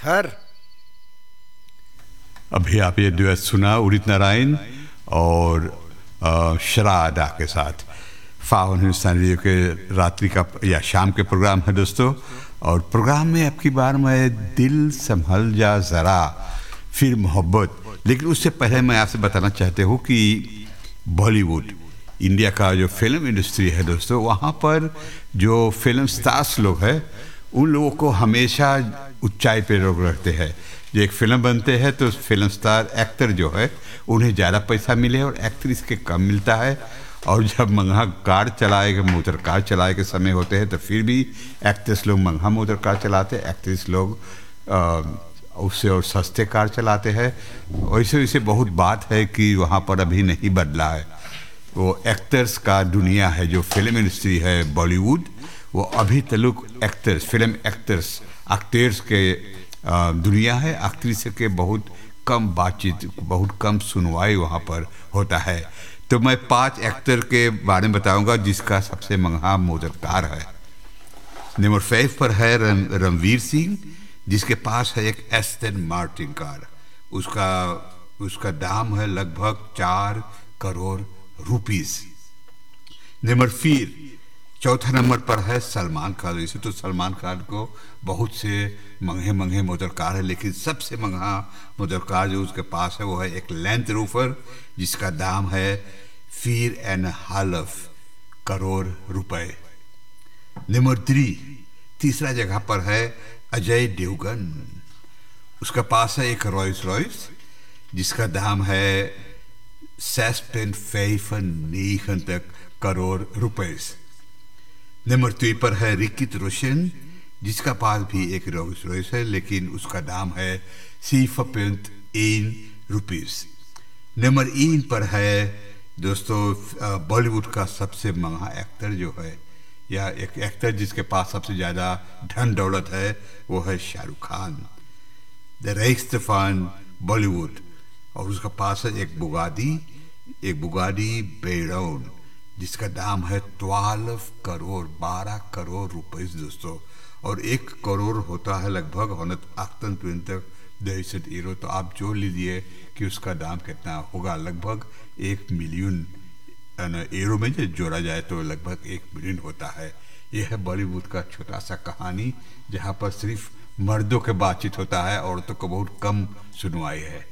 पत्थर। अभी आप ये दुएट सुना उदित नारायण और शरादा के साथ। फावन हिंदुस्तान रेडियो के रात्रि का या शाम के प्रोग्राम है दोस्तों, और प्रोग्राम में आपकी बार मैं दिल संभल जा ज़रा फिर मोहब्बत। लेकिन उससे पहले मैं आपसे बताना चाहते हूँ कि बॉलीवुड इंडिया का जो फिल्म इंडस्ट्री है दोस्तों, वहाँ पर जो फिल्म स्टार्स लोग हैं उन लोगों को हमेशा ऊंचाई पे लोग रखते हैं। जो एक फिल्म बनते हैं तो फिल्म स्टार एक्टर जो है उन्हें ज़्यादा पैसा मिले और एक्ट्रेस के कम मिलता है। और जब महंगा कार चलाए के मोटर कार चलाए के समय होते हैं तो फिर भी एक्ट्रेस लोग महंगा मोटर कार चलाते हैं, एक्ट्रेस लोग उससे और सस्ते कार चलाते हैं। वैसे वैसे बहुत बात है कि वहाँ पर अभी नहीं बदला है। वो एक्टर्स का दुनिया है, जो फिल्म इंडस्ट्री है बॉलीवुड, वो अभी तलुक एक्टर्स फिल्म एक्टर्स के दुनिया है। एक्ट्रेस के बहुत कम बातचीत, बहुत कम सुनवाई वहाँ पर होता है। तो मैं 5 एक्टर के बारे में बताऊंगा जिसका सबसे महंगा मोटर कार है। नंबर 5 पर है रणवीर सिंह, जिसके पास है एक एस्टन मार्टिन कार। उसका दाम है लगभग 4 करोड़ रुपीस। नंबर 4 चौथा नंबर पर है सलमान खान। वैसे तो सलमान खान को बहुत से महंगे महंगे मोटर कार है, लेकिन सबसे महंगा मोटर कार जो उसके पास है वो है एक लैंड रोवर, जिसका दाम है 4.5 करोड़ रुपए। नंबर 3 तीसरा जगह पर है अजय देवगन। उसका पास है एक रॉयस रॉयस, जिसका दाम है 6,95 करोड़ रुपए। नंबर 3 पर है ऋतिक रोशन, जिसका पास भी एक रॉयस रॉयस है, लेकिन उसका दाम है 7,1 रुपीस। नंबर 1 पर है दोस्तों बॉलीवुड का सबसे महंगा एक्टर जो है, या एक एक्टर जिसके पास सबसे ज़्यादा धन दौलत है, वो है Shahrukh Khan, the reichste von Bollywood. और उसका पास है एक बुगाडी बेरौन, जिसका दाम है 12 करोड़ रुपए दोस्तों। और 1 करोड़ होता है लगभग 128 यूरो। तो आप जोड़ लीजिए कि उसका दाम कितना होगा, लगभग 1 मिलियन यूरो में जो जोड़ा जाए तो लगभग 1 मिलियन होता है। यह है बॉलीवुड का छोटा सा कहानी, जहाँ पर सिर्फ मर्दों के बातचीत होता है, औरतों को बहुत कम सुनवाई है।